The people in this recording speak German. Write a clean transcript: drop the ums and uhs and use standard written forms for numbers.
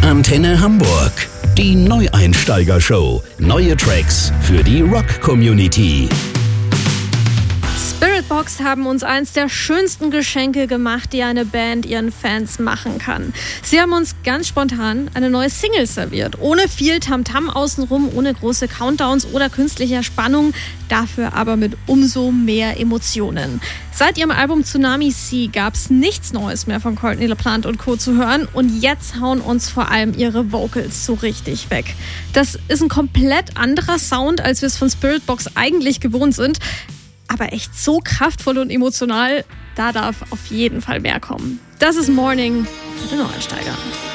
Antenne Hamburg. Die Neueinsteiger-Show. Neue Tracks für die Rock-Community. Spiritbox haben uns eins der schönsten Geschenke gemacht, die eine Band ihren Fans machen kann. Sie haben uns ganz spontan eine neue Single serviert. Ohne viel Tamtam außenrum, ohne große Countdowns oder künstlicher Spannung, dafür aber mit umso mehr Emotionen. Seit ihrem Album Tsunami Sea gab's nichts Neues mehr von Courtney LaPlante und Co. zu hören und jetzt hauen uns vor allem ihre Vocals so richtig weg. Das ist ein komplett anderer Sound, als wir es von Spiritbox eigentlich gewohnt sind. Aber echt so kraftvoll und emotional, da darf auf jeden Fall mehr kommen. Das ist Morning, der Neueinsteiger.